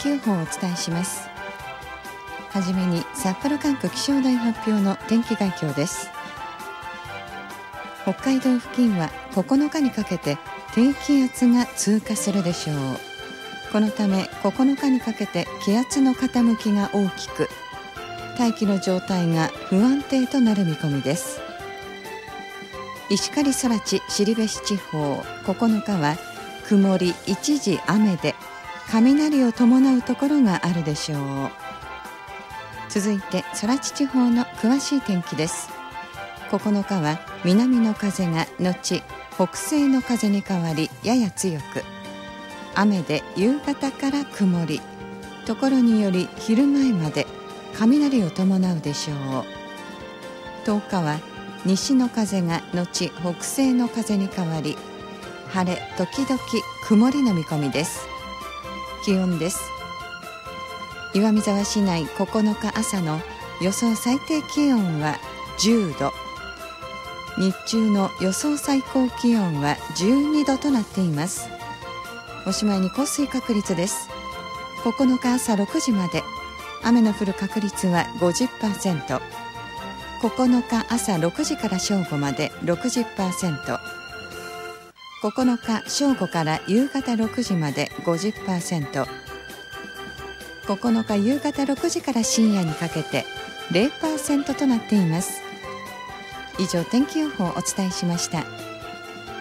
気予報をお伝えします。はじめに札幌管区気象台発表の天気概況です。北海道付近は9日にかけて低気圧が通過するでしょう。このため9日にかけて気圧の傾きが大きく、大気の状態が不安定となる見込みです。石狩空知後志地方、9日は曇り一時雨で雷を伴うところがあるでしょう。続いて空知地方の詳しい天気です。9日は南の風が後北西の風に変わりやや強く、雨で夕方から曇り、ところにより昼前まで雷を伴うでしょう。10日は西の風が後北西の風に変わり、晴れ時々曇りの見込みです。気温です。岩見沢市内9日朝の予想最低気温は10度、日中の予想最高気温は12度となっています。おしまいに降水確率です。9日朝6時まで雨の降る確率は 50%、 9日朝6時から正午まで 60%、 9日正午から夕方6時まで 50%、 9日夕方6時から深夜にかけて 0% となっています。以上、天気予報をお伝えしました。